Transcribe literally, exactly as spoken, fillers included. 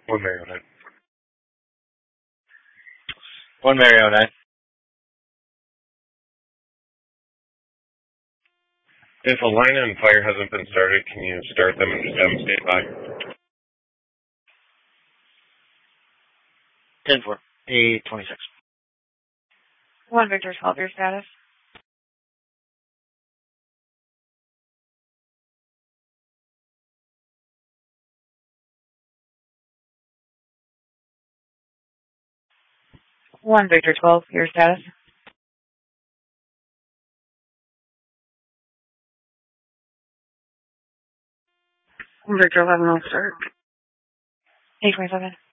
One Marionette. One Marionette. If a line on fire hasn't been started, can you start them and just have them stay by? ten four. eight twenty-six. One Victor twelve, your status. One Victor twelve, your status. One Victor eleven, will start. eight twenty-seven.